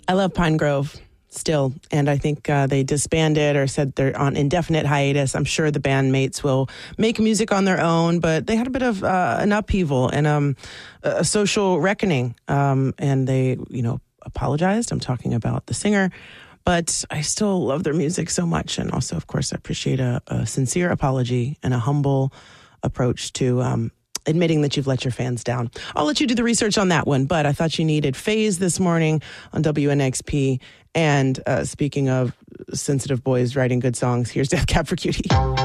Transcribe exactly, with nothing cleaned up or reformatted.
I love Pine Grove still, and I think uh, they disbanded or said they're on indefinite hiatus. I'm sure the bandmates will make music on their own, but they had a bit of uh, an upheaval and um, a social reckoning, um, and they, you know, apologized. I'm talking about the singer, but I still love their music so much, and also, of course, I appreciate a, a sincere apology and a humble approach to um, admitting that you've let your fans down. I'll let you do the research on that one, but I thought you needed Phase this morning on W N X P. And uh, speaking of sensitive boys writing good songs, here's Death Cab for Cutie.